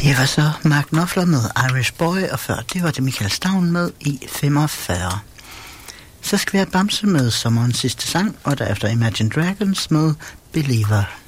Det var så Mark Knopfler med Irish Boy, og før det var det Michael Staun med i 45. Så skal vi have Bamse med sommerens sidste sang, og derefter Imagine Dragons med Believer.